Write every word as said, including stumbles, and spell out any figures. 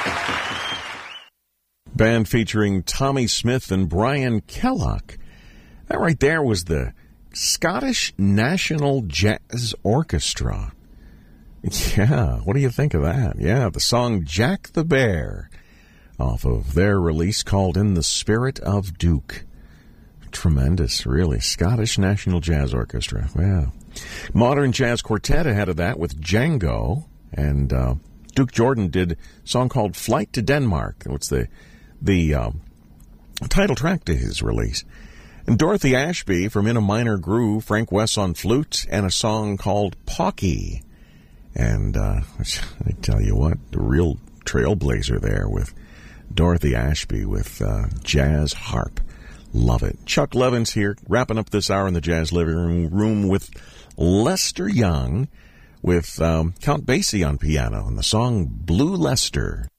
Band featuring Tommy Smith and Brian Kellogg. That right there was the Scottish National Jazz Orchestra. Yeah, what do you think of that? Yeah, the song Jack the Bear off of their release called In the Spirit of Duke. Tremendous, really. Scottish National Jazz Orchestra. Yeah. Modern Jazz Quartet ahead of that with Django. And uh, Duke Jordan did a song called Flight to Denmark. It's the, the uh, title track to his release. And Dorothy Ashby from In a Minor Groove, Frank West on flute, and a song called Pocky. And uh, I tell you what, the real trailblazer there with Dorothy Ashby with uh, jazz harp. Love it. Chuck Levins here, wrapping up this hour in the Jazz Living Room with Lester Young, with um, Count Basie on piano, and the song Blue Lester.